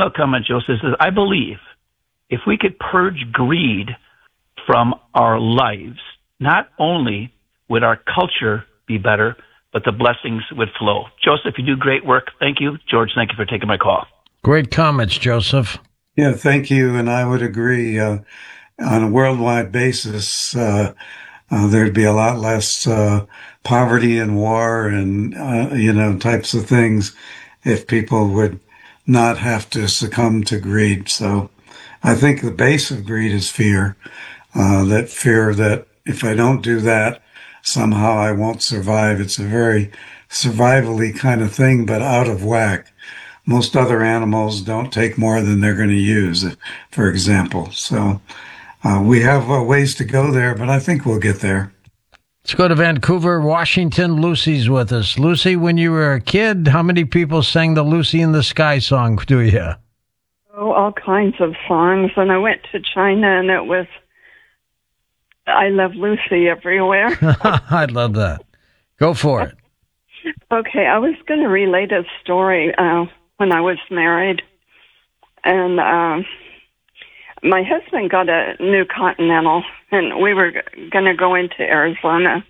final comment, Joseph, is I believe if we could purge greed from our lives, not only would our culture be better, but the blessings would flow. Joseph, you do great work. Thank you. George, thank you for taking my call. Great comments, Joseph. Yeah, thank you. And I would agree. On a worldwide basis, there'd be a lot less poverty and war and, types of things if people would not have to succumb to greed. So I think the base of greed is fear, that fear that if I don't do that, somehow I won't survive. It's a very survivally kind of thing, but out of whack. Most other animals don't take more than they're going to use, for example. So we have ways to go there, but I think we'll get there. Let's go to Vancouver, Washington. Lucy's with us. Lucy, when you were a kid, how many people sang the Lucy in the Sky song to you? Oh, all kinds of songs. And I went to China, and it was I Love Lucy everywhere. I love that. Go for it. Okay, I was going to relate a story when I was married. And my husband got a new Continental, and we were going to go into Arizona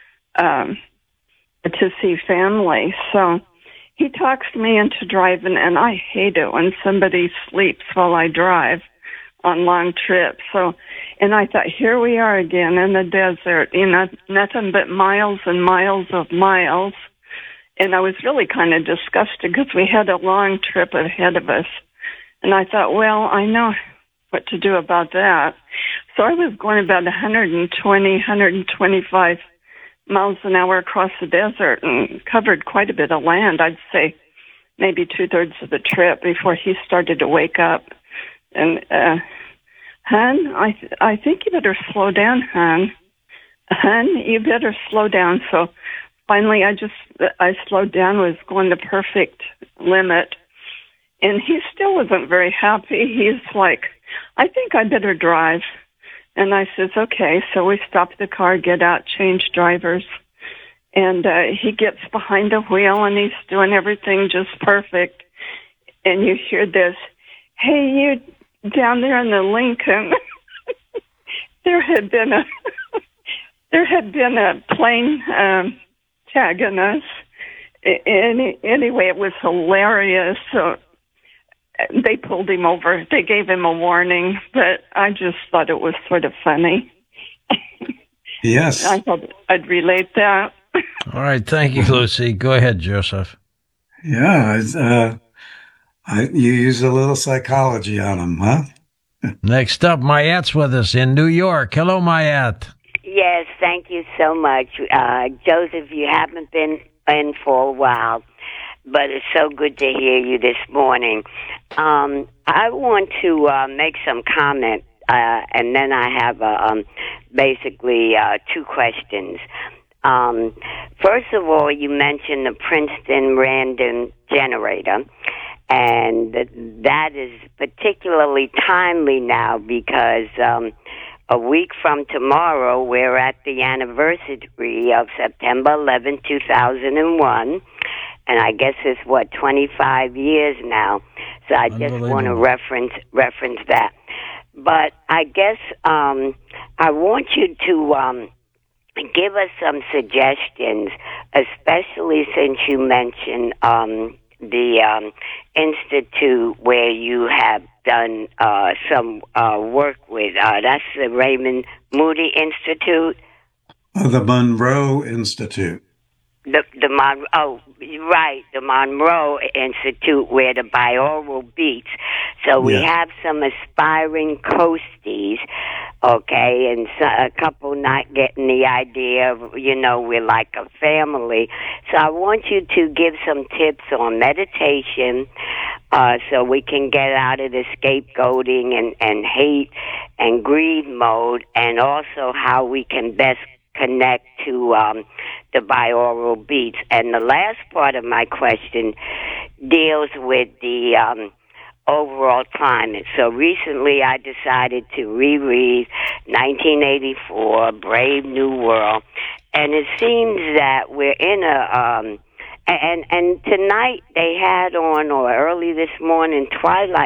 to see family. So he talks me into driving, and I hate it when somebody sleeps while I drive on long trips. And I thought, here we are again in the desert, nothing but miles and miles of miles. And I was really kind of disgusted because we had a long trip ahead of us. And I thought, well, I know what to do about that. So I was going about 125 miles an hour across the desert and covered quite a bit of land. I'd say maybe 2/3 of the trip before he started to wake up. And, hon, I think you better slow down, hon. Hon, you better slow down. So finally I slowed down, was going the perfect limit. And he still wasn't very happy. He's like, I think I better drive. And I says, okay. So we stop the car, get out, change drivers. And he gets behind the wheel, and he's doing everything just perfect. And you hear this, hey, you down there in the Lincoln, there had been a plane tagging us. Anyway, it was hilarious. So they pulled him over. They gave him a warning, but I just thought it was sort of funny. Yes. I thought I'd relate that. All right. Thank you, Lucy. Go ahead, Joseph. Yeah. You use a little psychology on them, huh? Next up, Mayatte's with us in New York. Hello, Mayette. Yes, thank you so much. Joseph, you haven't been in for a while, but it's so good to hear you this morning. I want to make some comment, and then I have basically two questions. First of all, you mentioned the Princeton random generator, and that is particularly timely now because a week from tomorrow, we're at the anniversary of September 11, 2001, and I guess it's, 25 years now. So I just want to reference that. But I guess I want you to give us some suggestions, especially since you mentioned the institute where you have done some work with. That's the Raymond Moody Institute. The Monroe Institute. The Monroe Institute, where the binaural beats. So we have some aspiring coasties, okay, and a couple not getting the idea of, we're like a family. So I want you to give some tips on meditation, so we can get out of the scapegoating and hate and greed mode, and also how we can best connect to the binaural beats. And the last part of my question deals with the overall climate. So recently I decided to reread 1984, Brave New World, and it seems that we're in a and tonight they had on, or early this morning, Twilight